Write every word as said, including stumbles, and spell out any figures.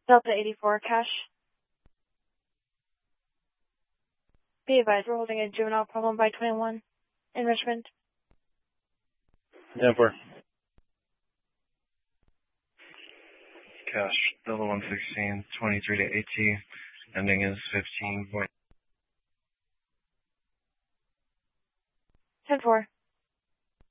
Delta eighty-four, cash. Be advised, we're holding a juvenile problem by twenty-one in Richmond. ten four. Cash, Delta one sixteen, twenty-three to eighty, ending is fifteen point. ten four.